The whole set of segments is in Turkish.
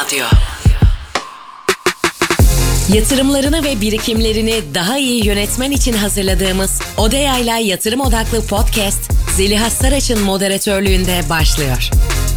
Radyo. Yatırımlarını ve birikimlerini daha iyi yönetmen için hazırladığımız Odeya'yla yatırım odaklı podcast Zeliha Saraç'ın moderatörlüğünde başlıyor.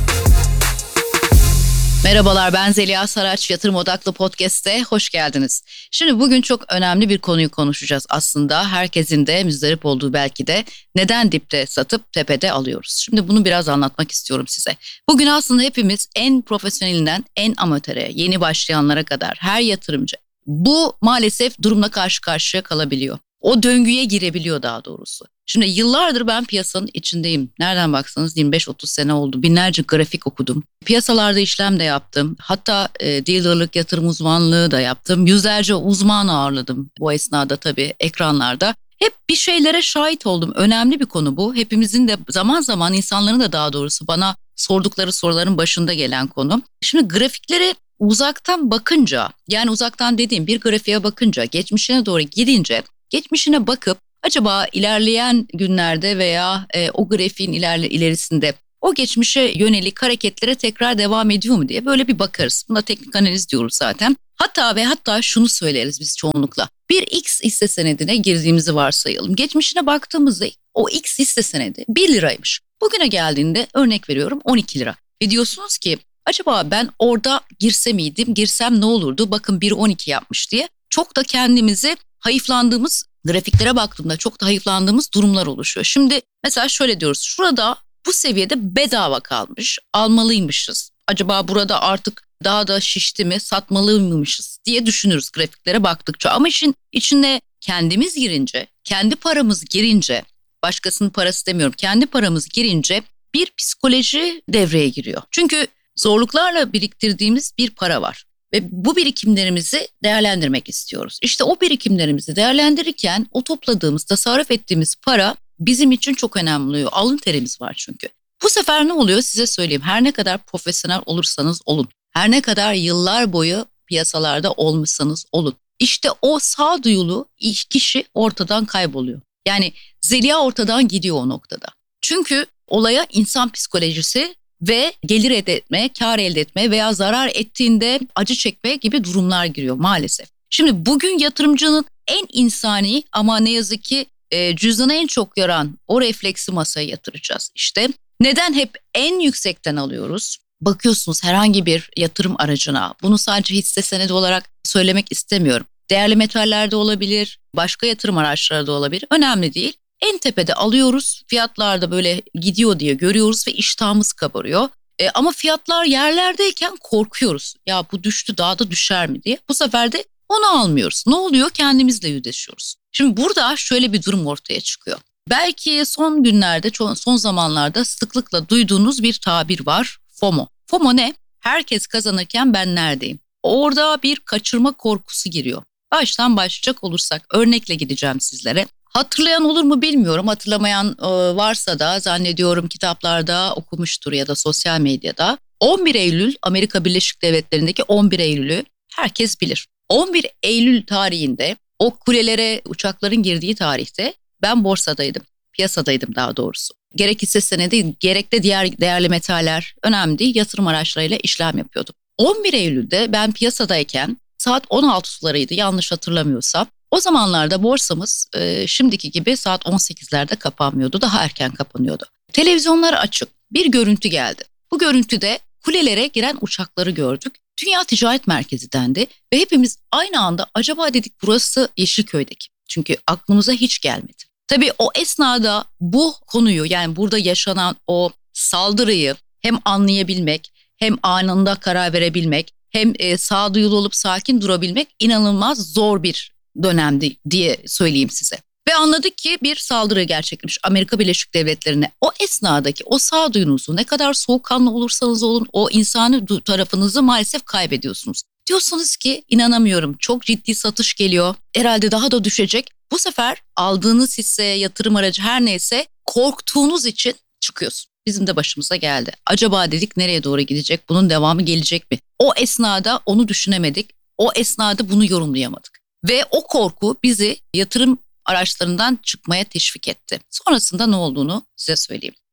Merhabalar, ben Zeliha Saraç, Yatırım Odaklı Podcast'te hoş geldiniz. Şimdi bugün çok önemli bir konuyu konuşacağız aslında. Herkesin de müzdarip olduğu belki de neden dipte satıp tepede alıyoruz. Şimdi bunu biraz anlatmak istiyorum size. Bugün aslında hepimiz en profesyonelinden en amatöre, yeni başlayanlara kadar her yatırımcı bu maalesef durumla karşı karşıya kalabiliyor. O döngüye girebiliyor daha doğrusu. Şimdi yıllardır ben piyasanın içindeyim. Nereden baksanız 25-30 sene oldu. Binlerce grafik okudum. Piyasalarda işlem de yaptım. Hatta dealerlık, yatırım uzmanlığı da yaptım. Yüzlerce uzman ağırladım bu esnada tabii ekranlarda. Hep bir şeylere şahit oldum. Önemli bir konu bu. Hepimizin de zaman zaman insanların da daha doğrusu bana sordukları soruların başında gelen konu. Şimdi grafikleri uzaktan bakınca, yani uzaktan dediğim bir grafiğe bakınca, geçmişine doğru gidince, geçmişine bakıp acaba ilerleyen günlerde veya o grafiğin ilerisinde o geçmişe yönelik hareketlere tekrar devam ediyor mu diye böyle bir bakarız. Buna teknik analiz diyoruz zaten. Hatta şunu söyleriz biz çoğunlukla. Bir X hisse senedine girdiğimizi varsayalım. Geçmişine baktığımızda o X hisse senedi 1 liraymış. Bugüne geldiğinde örnek veriyorum 12 lira. Ve diyorsunuz ki acaba ben orada girse miydim, girsem ne olurdu? Bakın 1.12 yapmış diye. Çok da kendimizi hayıflandığımız, grafiklere baktığımda çok da hayıflandığımız durumlar oluşuyor. Şimdi mesela şöyle diyoruz, şurada bu seviyede bedava kalmış, almalıymışız. Acaba burada artık daha da şişti mi, satmalıymışız diye düşünürüz grafiklere baktıkça. Ama işin içine kendimiz girince, kendi paramız girince, başkasının parası demiyorum, kendi paramız girince bir psikoloji devreye giriyor. Çünkü zorluklarla biriktirdiğimiz bir para var. Ve bu birikimlerimizi değerlendirmek istiyoruz. İşte o birikimlerimizi değerlendirirken o topladığımız, tasarruf ettiğimiz para bizim için çok önemli oluyor. Alın terimiz var çünkü. Bu sefer ne oluyor size söyleyeyim. Her ne kadar profesyonel olursanız olun. Her ne kadar yıllar boyu piyasalarda olmuşsanız olun. İşte o sağduyulu kişi ortadan kayboluyor. Yani Zeliha ortadan gidiyor o noktada. Çünkü olaya insan psikolojisi ve gelir elde etme, kar elde etme veya zarar ettiğinde acı çekme gibi durumlar giriyor maalesef. Şimdi bugün yatırımcının en insani ama ne yazık ki cüzdana en çok yaran o refleksi masaya yatıracağız. İşte neden hep en yüksekten alıyoruz? Bakıyorsunuz herhangi bir yatırım aracına, bunu sadece hisse senedi olarak söylemek istemiyorum. Değerli metallerde olabilir, başka yatırım araçları da olabilir, önemli değil. En tepede alıyoruz, fiyatlar da böyle gidiyor diye görüyoruz ve iştahımız kabarıyor. Ama fiyatlar yerlerdeyken korkuyoruz. Ya bu düştü, daha da düşer mi diye. Bu sefer de onu almıyoruz. Ne oluyor? Kendimizle yüzleşiyoruz. Şimdi burada şöyle bir durum ortaya çıkıyor. Belki son günlerde, son zamanlarda sıklıkla duyduğunuz bir tabir var. FOMO. FOMO ne? Herkes kazanırken ben neredeyim? Orada bir kaçırma korkusu giriyor. Baştan başlayacak olursak örnekle gideceğim sizlere. Hatırlayan olur mu bilmiyorum. Hatırlamayan varsa da zannediyorum kitaplarda okumuştur ya da sosyal medyada. 11 Eylül Amerika Birleşik Devletleri'ndeki 11 Eylül'ü herkes bilir. 11 Eylül tarihinde o kulelere uçakların girdiği tarihte ben borsadaydım. Piyasadaydım daha doğrusu. Gerek hisse senedi gerek de diğer değerli metaller önemli değil, yatırım araçlarıyla işlem yapıyordum. 11 Eylül'de ben piyasadayken saat 16 sularıydı yanlış hatırlamıyorsam. O zamanlarda borsamız şimdiki gibi saat 18'lerde kapanmıyordu, daha erken kapanıyordu. Televizyonlar açık, bir görüntü geldi. Bu görüntüde kulelere giren uçakları gördük. Dünya Ticaret Merkezi dendi ve hepimiz aynı anda acaba dedik burası Yeşilköy'deki. Çünkü aklımıza hiç gelmedi. Tabii o esnada bu konuyu, yani burada yaşanan o saldırıyı hem anlayabilmek hem anında karar verebilmek hem sağduyulu olup sakin durabilmek inanılmaz zor bir dönemdi diye söyleyeyim size. Ve anladık ki bir saldırı gerçekleşmiş Amerika Birleşik Devletleri'ne. O esnadaki o sağduyunuzu ne kadar soğukkanlı olursanız olun o insani tarafınızı maalesef kaybediyorsunuz. Diyorsunuz ki inanamıyorum, çok ciddi satış geliyor, herhalde daha da düşecek. Bu sefer aldığınız hisse, yatırım aracı her neyse korktuğunuz için çıkıyorsun. Bizim de başımıza geldi. Acaba dedik nereye doğru gidecek, bunun devamı gelecek mi? O esnada onu düşünemedik, o esnada bunu yorumlayamadık. Ve o korku bizi yatırım araçlarından çıkmaya teşvik etti. Sonrasında ne olduğunu size söyleyeyim.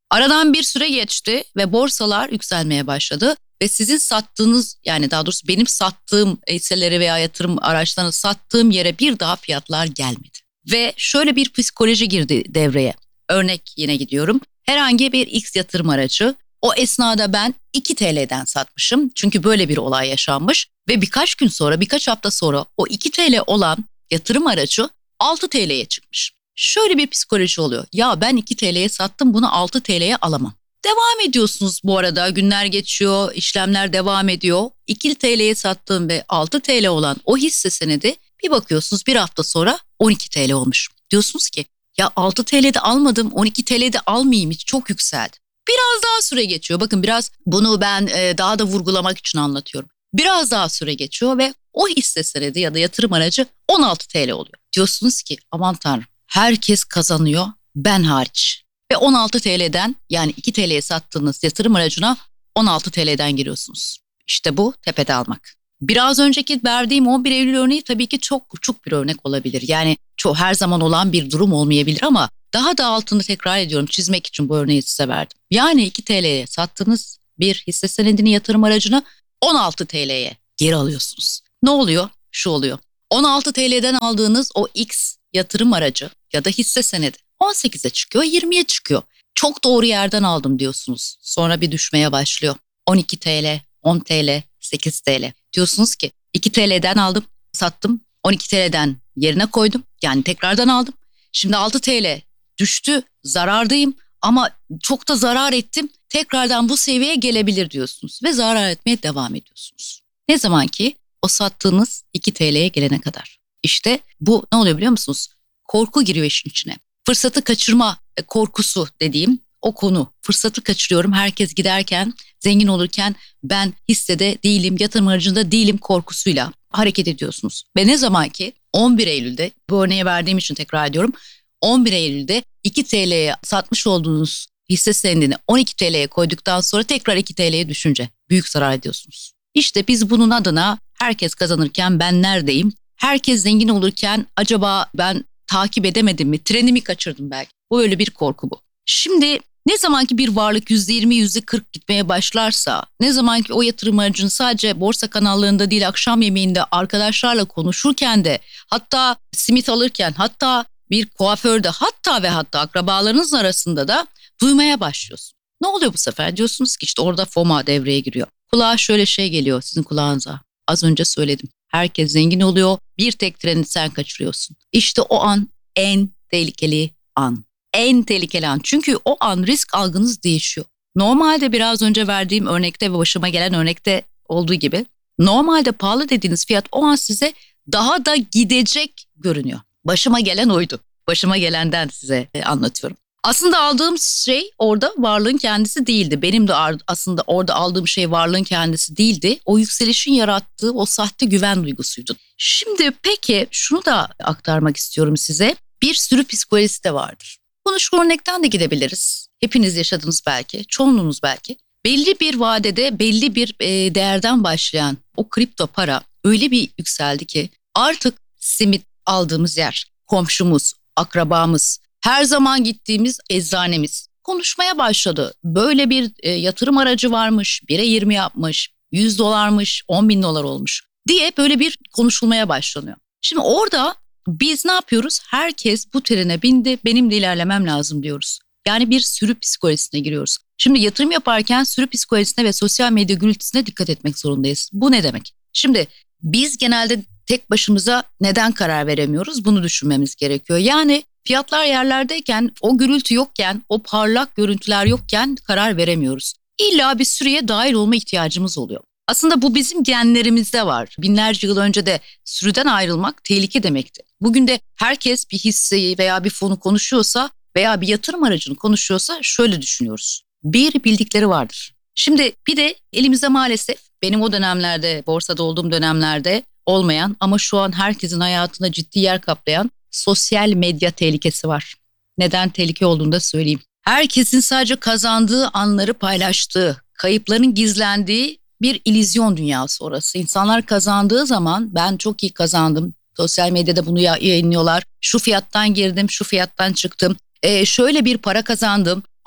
Aradan bir süre geçti ve borsalar yükselmeye başladı. Ve sizin sattığınız, yani daha doğrusu benim sattığım hisseleri veya yatırım araçlarını sattığım yere bir daha fiyatlar gelmedi. Ve şöyle bir psikoloji girdi devreye. Örnek yine gidiyorum. Herhangi bir X yatırım aracı, o esnada ben 2 TL'den satmışım. Çünkü böyle bir olay yaşanmış. Ve birkaç gün sonra, birkaç hafta sonra o 2 TL olan yatırım aracı 6 TL'ye çıkmış. Şöyle bir psikoloji oluyor. Ya ben 2 TL'ye sattım, bunu 6 TL'ye alamam. Devam ediyorsunuz bu arada, günler geçiyor, işlemler devam ediyor. 2 TL'ye sattığım ve 6 TL olan o hisse senedi bir bakıyorsunuz bir hafta sonra 12 TL olmuş. Diyorsunuz ki ya 6 TL'de almadım, 12 TL'de almayayım, hiç çok yükseldi. Biraz daha süre geçiyor. Bakın biraz bunu ben daha da vurgulamak için anlatıyorum. Biraz daha süre geçiyor ve o hisse senedi ya da yatırım aracı 16 TL oluyor. Diyorsunuz ki aman tanrım, herkes kazanıyor, ben hariç. Ve 16 TL'den, yani 2 TL'ye sattığınız yatırım aracına 16 TL'den giriyorsunuz. İşte bu tepede almak. Biraz önceki verdiğim 11 Eylül örneği tabii ki çok küçük bir örnek olabilir. Yani her zaman olan bir durum olmayabilir ama daha da altını tekrar ediyorum, çizmek için bu örneği size verdim. Yani 2 TL'ye sattığınız bir hisse senedini, yatırım aracını 16 TL'ye geri alıyorsunuz. Ne oluyor? Şu oluyor. 16 TL'den aldığınız o X yatırım aracı ya da hisse senedi 18'e çıkıyor, 20'ye çıkıyor. Çok doğru yerden aldım diyorsunuz. Sonra bir düşmeye başlıyor. 12 TL, 10 TL, 8 TL. Diyorsunuz ki 2 TL'den aldım, sattım. 12 TL'den yerine koydum. Yani tekrardan aldım. Şimdi 6 TL düştü, zarardayım ama çok da zarar ettim. Tekrardan bu seviyeye gelebilir diyorsunuz ve zarar etmeye devam ediyorsunuz. Ne zaman ki o sattığınız 2 TL'ye gelene kadar. İşte bu ne oluyor biliyor musunuz? Korku giriyor işin içine. Fırsatı kaçırma korkusu dediğim o konu. Fırsatı kaçırıyorum, herkes giderken, zengin olurken ben hissede değilim, yatırım aracında değilim korkusuyla hareket ediyorsunuz. Ve ne zaman ki 11 Eylül'de, bu örneği verdiğim için tekrar ediyorum, 11 Eylül'de 2 TL'ye satmış olduğunuz hisse senedini 12 TL'ye koyduktan sonra tekrar 2 TL'ye düşünce büyük zarar ediyorsunuz. İşte biz bunun adına herkes kazanırken ben neredeyim? Herkes zengin olurken acaba ben takip edemedim mi? Trenimi kaçırdım belki. Bu öyle bir korku bu. Şimdi ne zamanki bir varlık %20, %40 gitmeye başlarsa, ne zamanki o yatırım aracını sadece borsa kanallarında değil, akşam yemeğinde arkadaşlarla konuşurken de, hatta simit alırken, hatta bir kuaförde, hatta ve hatta akrabalarınız arasında da duymaya başlıyorsun. Ne oluyor bu sefer? Diyorsunuz ki işte orada FOMO devreye giriyor. Kulağa şöyle şey geliyor sizin kulağınıza. Az önce söyledim. Herkes zengin oluyor. Bir tek treni sen kaçırıyorsun. İşte o an en tehlikeli an. En tehlikeli an. Çünkü o an risk algınız değişiyor. Normalde biraz önce verdiğim örnekte ve başıma gelen örnekte olduğu gibi, normalde pahalı dediğiniz fiyat o an size daha da gidecek görünüyor. Başıma gelen oydu. Başıma gelenden size anlatıyorum. Aslında aldığım şey orada varlığın kendisi değildi. Benim de aslında orada aldığım şey varlığın kendisi değildi. O yükselişin yarattığı o sahte güven duygusuydu. Şimdi peki şunu da aktarmak istiyorum size. Bir sürü psikolojisi de vardır. Bunu şu örnekten de gidebiliriz. Hepiniz yaşadınız belki, çoğunluğunuz belki. Belli bir vadede, belli bir değerden başlayan o kripto para öyle bir yükseldi ki artık simit aldığımız yer, komşumuz, akrabamız, her zaman gittiğimiz eczanemiz konuşmaya başladı. Böyle bir yatırım aracı varmış, 1'e 20 yapmış, $100'mış, 10.000 dolar olmuş diye böyle bir konuşulmaya başlanıyor. Şimdi orada biz ne yapıyoruz? Herkes bu trene bindi, benim de ilerlemem lazım diyoruz. Yani bir sürü psikolojisine giriyoruz. Şimdi yatırım yaparken sürü psikolojisine ve sosyal medya gürültüsüne dikkat etmek zorundayız. Bu ne demek? Şimdi biz genelde tek başımıza neden karar veremiyoruz? Bunu düşünmemiz gerekiyor. Yani fiyatlar yerlerdeyken, o gürültü yokken, o parlak görüntüler yokken karar veremiyoruz. İlla bir sürüye dahil olma ihtiyacımız oluyor. Aslında bu bizim genlerimizde var. Binlerce yıl önce de sürüden ayrılmak tehlike demekti. Bugün de herkes bir hisseyi veya bir fonu konuşuyorsa veya bir yatırım aracını konuşuyorsa şöyle düşünüyoruz. Bir bildikleri vardır. Şimdi bir de elimizde maalesef benim o dönemlerde, borsada olduğum dönemlerde olmayan ama şu an herkesin hayatında ciddi yer kaplayan sosyal medya tehlikesi var. Neden tehlike olduğunu da söyleyeyim. Herkesin sadece kazandığı anları paylaştığı, kayıpların gizlendiği bir illüzyon dünyası orası. İnsanlar kazandığı zaman ben çok iyi kazandım. Sosyal medyada bunu yayınlıyorlar. Şu fiyattan girdim, şu fiyattan çıktım. Şöyle bir para kazandım.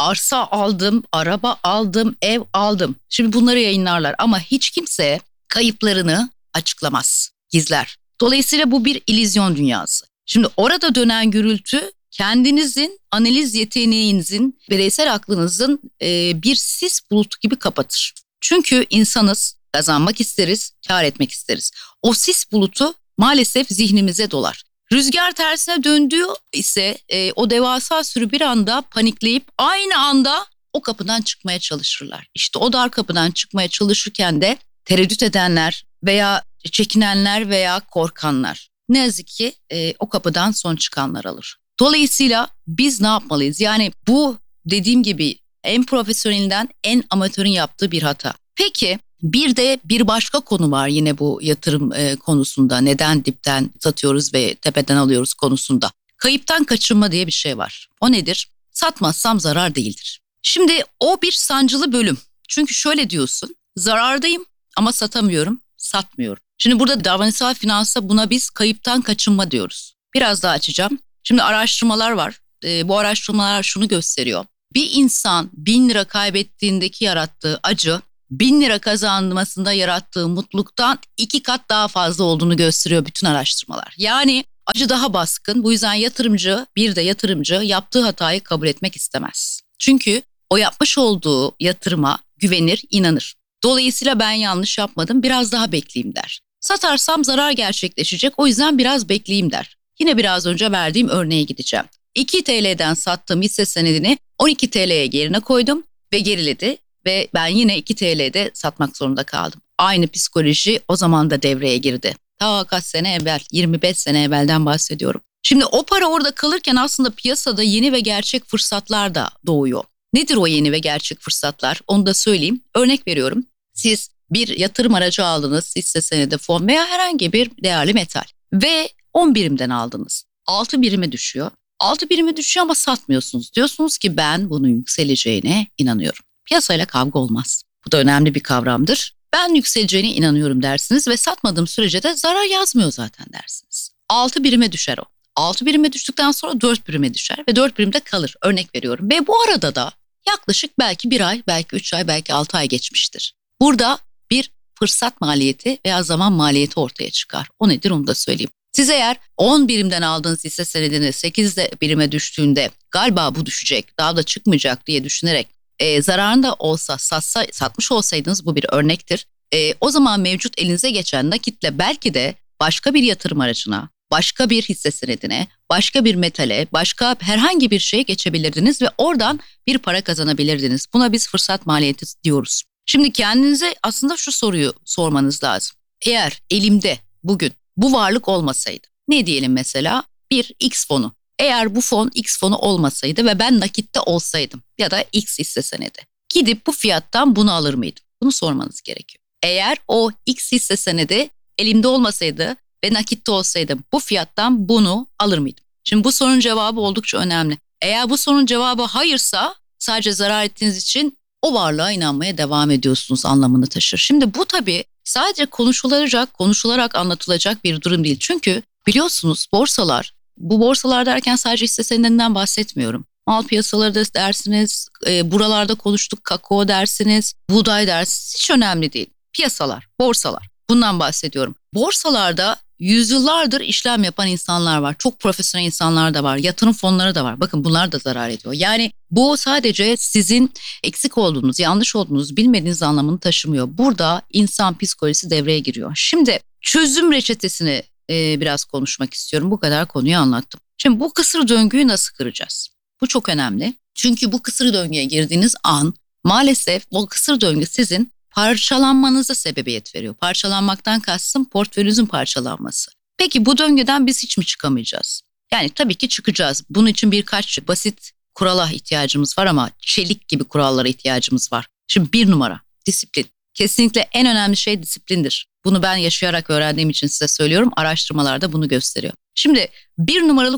arsa aldım, araba aldım, ev aldım. Şimdi bunları yayınlarlar ama hiç kimse kayıplarını açıklamaz, gizler. Dolayısıyla bu bir illüzyon dünyası. Şimdi orada dönen gürültü kendinizin analiz yeteneğinizin, bireysel aklınızın bir sis bulutu gibi kapatır. Çünkü insanız, kazanmak isteriz, kar etmek isteriz. O sis bulutu maalesef zihnimize dolar. Rüzgar tersine döndüğü ise o devasa sürü bir anda panikleyip aynı anda o kapıdan çıkmaya çalışırlar. İşte o dar kapıdan çıkmaya çalışırken de tereddüt edenler veya çekinenler veya korkanlar ne yazık ki o kapıdan son çıkanlar alır. Dolayısıyla biz ne yapmalıyız? Yani bu dediğim gibi en profesyonelinden en amatörün yaptığı bir hata. Peki bir de bir başka konu var yine bu yatırım konusunda. Neden dipten satıyoruz ve tepeden alıyoruz konusunda. Kayıptan kaçınma diye bir şey var. O nedir? Satmazsam zarar değildir. Şimdi o bir sancılı bölüm. Çünkü şöyle diyorsun, zarardayım ama satamıyorum, satmıyorum. Şimdi burada davranışsal finansta buna biz kayıptan kaçınma diyoruz. Biraz daha açacağım. Şimdi araştırmalar var. Bu araştırmalar şunu gösteriyor. Bir insan 1.000 lira kaybettiğindeki yarattığı acı 1.000 lira kazanmasında yarattığı mutluluktan 2 kat daha fazla olduğunu gösteriyor bütün araştırmalar. Yani acı daha baskın. Bu yüzden yatırımcı yaptığı hatayı kabul etmek istemez. Çünkü o yapmış olduğu yatırıma güvenir, inanır. Dolayısıyla ben yanlış yapmadım, biraz daha bekleyeyim der. Satarsam zarar gerçekleşecek, o yüzden biraz bekleyeyim der. Yine biraz önce verdiğim örneğe gideceğim. 2 TL'den sattığım hisse senedini 12 TL'ye yerine koydum ve geriledi. Ve ben yine 2 TL'de satmak zorunda kaldım. Aynı psikoloji o zaman da devreye girdi. Ta kaç sene evvel, 25 sene evvelden bahsediyorum. Şimdi o para orada kalırken aslında piyasada yeni ve gerçek fırsatlar da doğuyor. Nedir o yeni ve gerçek fırsatlar? Onu da söyleyeyim. Örnek veriyorum. Siz bir yatırım aracı aldınız, hisse senedi, fon veya herhangi bir değerli metal ve 10 birimden aldınız. 6 birime düşüyor. 6 birime düşüyor ama satmıyorsunuz. Diyorsunuz ki ben bunun yükseleceğine inanıyorum. Piyasayla kavga olmaz. Bu da önemli bir kavramdır. Ben yükseleceğine inanıyorum dersiniz ve satmadığım sürece de zarar yazmıyor zaten dersiniz. 6 birime düşer o. 6 birime düştükten sonra 4 birime düşer ve 4 birimde kalır. Örnek veriyorum. Ve bu arada da yaklaşık belki 1 ay, belki 3 ay, belki 6 ay geçmiştir. Burada bir fırsat maliyeti veya zaman maliyeti ortaya çıkar. O nedir onu da söyleyeyim. Siz eğer 10 birimden aldığınız hisse senedini 8 birime düştüğünde galiba bu düşecek, daha da çıkmayacak diye düşünerek zararında olsa satmış olsaydınız, bu bir örnektir. O zaman mevcut elinize geçen nakitle belki de başka bir yatırım aracına, başka bir hisse senedine, başka bir metale, başka herhangi bir şeye geçebilirdiniz ve oradan bir para kazanabilirdiniz. Buna biz fırsat maliyeti diyoruz. Şimdi kendinize aslında şu soruyu sormanız lazım. Eğer elimde bugün bu varlık olmasaydı, ne diyelim mesela bir X fonu. Eğer bu fon X fonu olmasaydı ve ben nakitte olsaydım ya da X hisse senedi, gidip bu fiyattan bunu alır mıydım? Bunu sormanız gerekiyor. Eğer o X hisse senedi elimde olmasaydı ve nakitte olsaydım bu fiyattan bunu alır mıydım? Şimdi bu sorunun cevabı oldukça önemli. Eğer bu sorunun cevabı hayırsa sadece zarar ettiğiniz için o varlığa inanmaya devam ediyorsunuz anlamını taşır. Şimdi bu tabii sadece konuşularak anlatılacak bir durum değil. Çünkü biliyorsunuz borsalar, bu borsalar derken sadece hisse senedinden bahsetmiyorum. Mal piyasaları da dersiniz, buralarda konuştuk, kakao dersiniz, buğday dersiniz, hiç önemli değil. Piyasalar, borsalar, bundan bahsediyorum. Borsalarda yüzyıllardır işlem yapan insanlar var. Çok profesyonel insanlar da var. Yatırım fonları da var. Bakın bunlar da zarar ediyor. Yani bu sadece sizin eksik olduğunuz, yanlış olduğunuz, bilmediğiniz anlamını taşımıyor. Burada insan psikolojisi devreye giriyor. Şimdi çözüm reçetesini biraz konuşmak istiyorum. Bu kadar konuyu anlattım. Şimdi bu kısır döngüyü nasıl kıracağız? Bu çok önemli. Çünkü bu kısır döngüye girdiğiniz an maalesef o kısır döngü sizin parçalanmanıza sebebiyet veriyor. Parçalanmaktan kastım portföyünüzün parçalanması. Peki bu döngüden biz hiç mi çıkamayacağız? Yani tabii ki çıkacağız. Bunun için birkaç basit kurala ihtiyacımız var ama çelik gibi kurallara ihtiyacımız var. Şimdi 1 numara disiplin. Kesinlikle en önemli şey disiplindir. Bunu ben yaşayarak öğrendiğim için size söylüyorum. Araştırmalar da bunu gösteriyor. Şimdi 1 numaralı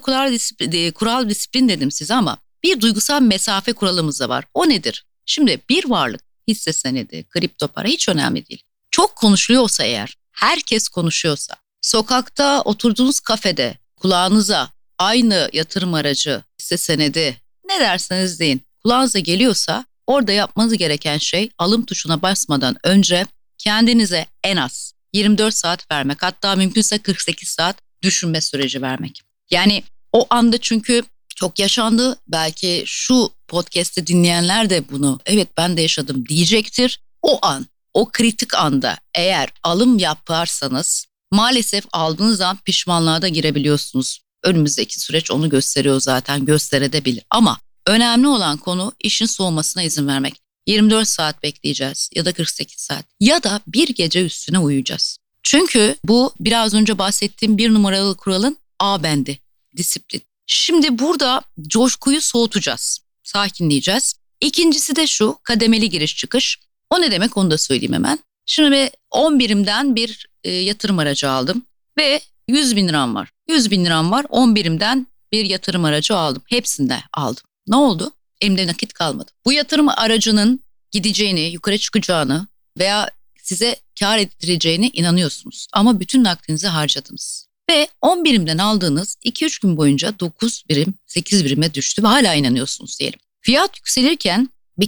kural disiplin dedim size ama bir duygusal mesafe kuralımız da var. O nedir? Şimdi bir varlık, hisse senedi, kripto para hiç önemli değil. Çok konuşuluyorsa eğer, herkes konuşuyorsa, sokakta oturduğunuz kafede kulağınıza aynı yatırım aracı, hisse senedi ne derseniz deyin kulağınıza geliyorsa orada yapmanız gereken şey alım tuşuna basmadan önce kendinize en az 24 saat vermek, hatta mümkünse 48 saat düşünme süreci vermek. Yani o anda, çünkü çok yaşandı. Belki şu podcast'i dinleyenler de bunu evet ben de yaşadım diyecektir. O an, o kritik anda eğer alım yaparsanız maalesef aldığınız an pişmanlığa da girebiliyorsunuz. Önümüzdeki süreç onu gösteriyor zaten, gösterebilir. Ama önemli olan konu işin soğumasına izin vermek. 24 saat bekleyeceğiz ya da 48 saat ya da bir gece üstüne uyuyacağız. Çünkü bu biraz önce bahsettiğim bir numaralı kuralın A bendi, disiplin. Şimdi burada coşkuyu soğutacağız, sakinleyeceğiz. İkincisi de şu, kademeli giriş çıkış. O ne demek onu da söyleyeyim hemen. Şimdi 10 birimden bir yatırım aracı aldım ve 100 bin liram var. 100 bin liram var, 10 birimden bir yatırım aracı aldım. Hepsinde aldım. Ne oldu? Elimde nakit kalmadı. Bu yatırım aracının gideceğini, yukarı çıkacağını veya size kar ettireceğine inanıyorsunuz. Ama bütün nakdinizi harcadınız. Ve 10 birimden aldığınız 2-3 gün boyunca 9 birim, 8 birime düştü ve hala inanıyorsunuz diyelim. Fiyat yükselirken,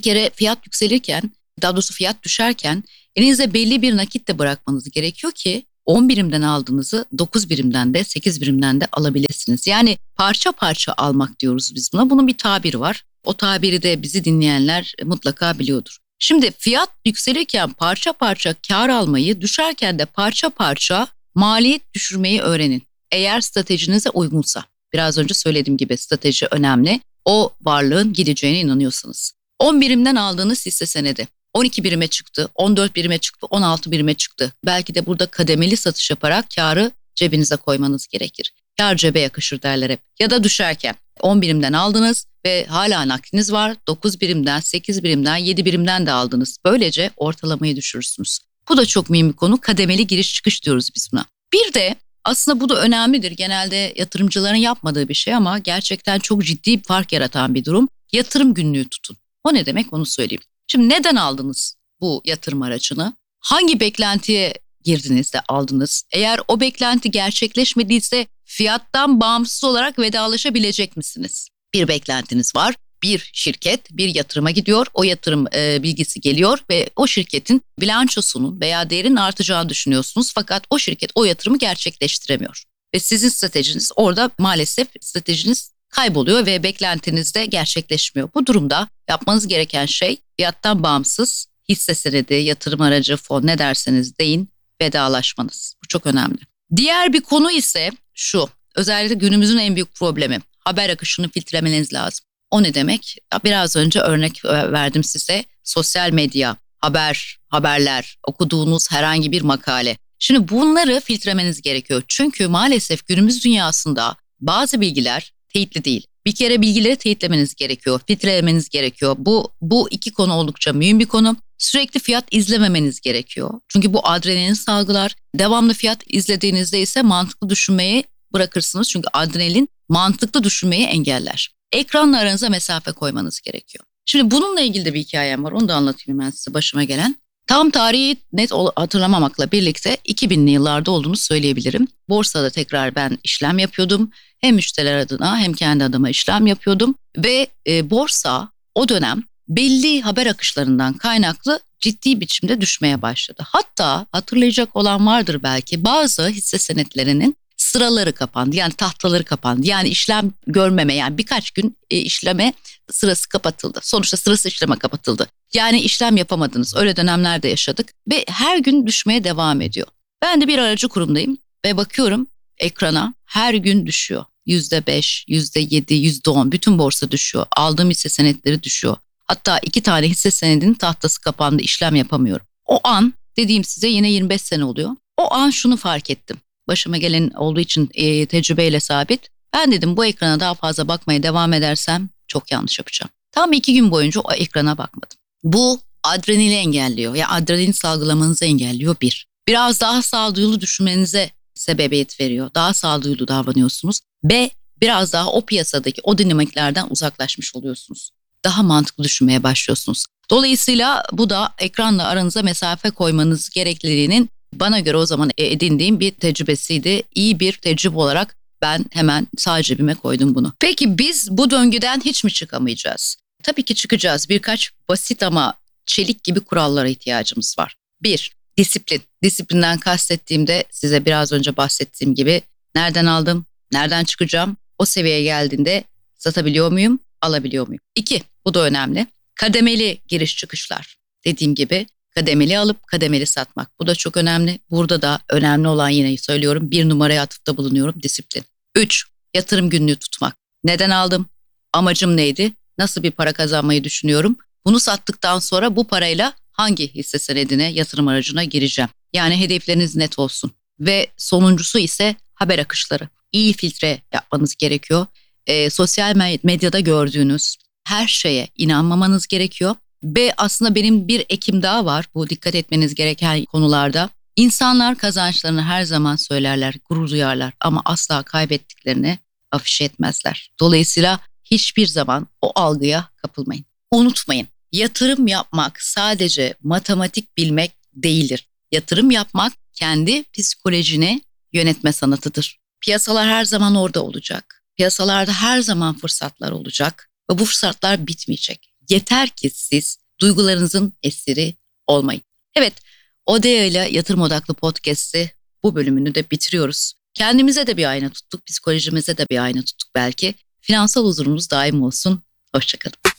daha doğrusu fiyat düşerken elinize belli bir nakit de bırakmanız gerekiyor ki 10 birimden aldığınızı 9 birimden de 8 birimden de alabilirsiniz. Yani parça parça almak diyoruz biz buna. Bunun bir tabiri var. O tabiri de bizi dinleyenler mutlaka biliyordur. Şimdi fiyat yükselirken parça parça kar almayı, düşerken de parça parça maliyet düşürmeyi öğrenin. Eğer stratejinize uygunsa. Biraz önce söylediğim gibi strateji önemli. O varlığın gideceğine inanıyorsanız. 10 birimden aldığınız hisse senedi 12 birime çıktı, 14 birime çıktı, 16 birime çıktı. Belki de burada kademeli satış yaparak karı cebinize koymanız gerekir. Kar cebe yakışır derler hep. Ya da düşerken 10 birimden aldınız ve hala nakdiniz var. 9 birimden, 8 birimden, 7 birimden de aldınız. Böylece ortalamayı düşürürsünüz. Bu da çok mühim bir konu. Kademeli giriş çıkış diyoruz biz buna. Bir de aslında bu da önemlidir. Genelde yatırımcıların yapmadığı bir şey ama gerçekten çok ciddi bir fark yaratan bir durum. Yatırım günlüğü tutun. O ne demek onu söyleyeyim. Şimdi neden aldınız bu yatırım aracını? Hangi beklentiye girdiniz de aldınız? Eğer o beklenti gerçekleşmediyse fiyattan bağımsız olarak vedalaşabilecek misiniz? Bir beklentiniz var. Bir şirket bir yatırıma gidiyor. O yatırım bilgisi geliyor ve o şirketin bilançosunun veya değerinin artacağını düşünüyorsunuz. Fakat o şirket o yatırımı gerçekleştiremiyor. Ve sizin stratejiniz orada maalesef kayboluyor ve beklentiniz de gerçekleşmiyor. Bu durumda yapmanız gereken şey fiyattan bağımsız hisse senedi, yatırım aracı, fon ne derseniz deyin vedalaşmanız. Bu çok önemli. Diğer bir konu ise şu, özellikle günümüzün en büyük problemi, haber akışını filtrelemeniz lazım. O ne demek? Biraz önce örnek verdim size. Sosyal medya, haberler, okuduğunuz herhangi bir makale. Şimdi bunları filtrelemeniz gerekiyor. Çünkü maalesef günümüz dünyasında bazı bilgiler teyitli değil. Bir kere bilgileri teyitlemeniz gerekiyor, filtrelemeniz gerekiyor. Bu iki konu oldukça mühim bir konu. Sürekli fiyat izlememeniz gerekiyor. Çünkü bu adrenalin salgılar. Devamlı fiyat izlediğinizde ise mantıklı düşünmeyi bırakırsınız. Çünkü adrenalin mantıklı düşünmeyi engeller. Ekranla aranıza mesafe koymanız gerekiyor. Şimdi bununla ilgili de bir hikayem var. Onu da anlatayım ben size, başıma gelen. Tam tarihi net hatırlamamakla birlikte 2000'li yıllarda olduğunu söyleyebilirim. Borsada tekrar ben işlem yapıyordum. Hem müşteriler adına hem kendi adıma işlem yapıyordum. Ve borsa o dönem belli haber akışlarından kaynaklı ciddi biçimde düşmeye başladı. Hatta hatırlayacak olan vardır belki, bazı hisse senetlerinin sıraları kapandı. Yani tahtaları kapandı. Yani işlem görmeme, yani birkaç gün işleme sırası kapatıldı. Sonuçta sırası işleme kapatıldı. Yani işlem yapamadınız. Öyle dönemlerde yaşadık ve her gün düşmeye devam ediyor. Ben de bir aracı kurumdayım ve bakıyorum ekrana, her gün düşüyor. %5, %7, %10 bütün borsa düşüyor. Aldığım hisse senetleri düşüyor. Hatta 2 tane hisse senedinin tahtası kapandı, işlem yapamıyorum. O an, dediğim size yine 25 sene oluyor. O an şunu fark ettim. Başıma gelen olduğu için tecrübeyle sabit. Ben dedim bu ekrana daha fazla bakmaya devam edersem çok yanlış yapacağım. Tam 2 gün boyunca o ekrana bakmadım. Bu adrenalini engelliyor. Yani adrenalin salgılamanızı engelliyor bir. Biraz daha sağduyulu düşünmenize sebebiyet veriyor. Daha sağduyulu davranıyorsunuz. B, biraz daha o piyasadaki o dinamiklerden uzaklaşmış oluyorsunuz. Daha mantıklı düşünmeye başlıyorsunuz. Dolayısıyla bu da ekranla aranıza mesafe koymanız gerekliliğinin bana göre o zaman edindiğim bir tecrübesiydi. İyi bir tecrübe olarak ben hemen sağ cebime koydum bunu. Peki biz bu döngüden hiç mi çıkamayacağız? Tabii ki çıkacağız. Birkaç basit ama çelik gibi kurallara ihtiyacımız var. 1. Disiplin. Disiplinden kastettiğimde size biraz önce bahsettiğim gibi nereden aldım, nereden çıkacağım, o seviyeye geldiğinde satabiliyor muyum, alabiliyor muyum? 2. Bu da önemli. Kademeli giriş çıkışlar. Dediğim gibi kademeli alıp kademeli satmak. Bu da çok önemli. Burada da önemli olan, yine söylüyorum, 1 numaraya atıfta bulunuyorum: disiplin. 3. Yatırım günlüğü tutmak. Neden aldım? Amacım neydi? Nasıl bir para kazanmayı düşünüyorum? Bunu sattıktan sonra bu parayla hangi hisse senedine, yatırım aracına gireceğim? Yani hedefleriniz net olsun. Ve sonuncusu ise haber akışları. İyi filtre yapmanız gerekiyor. Sosyal medyada gördüğünüz her şeye inanmamanız gerekiyor. Ve aslında benim bir ekim daha var bu dikkat etmeniz gereken konularda. İnsanlar kazançlarını her zaman söylerler, gurur duyarlar ama asla kaybettiklerini afişe etmezler. Dolayısıyla hiçbir zaman o algıya kapılmayın. Unutmayın, yatırım yapmak sadece matematik bilmek değildir. Yatırım yapmak kendi psikolojini yönetme sanatıdır. Piyasalar her zaman orada olacak. Piyasalarda her zaman fırsatlar olacak ve bu fırsatlar bitmeyecek. Yeter ki siz duygularınızın esiri olmayın. Evet, Odea ile Yatırım Odaklı Podcast'ı bu bölümünü de bitiriyoruz. Kendimize de bir ayna tuttuk, psikolojimize de bir ayna tuttuk belki. Finansal huzurumuz daim olsun. Hoşça kalın.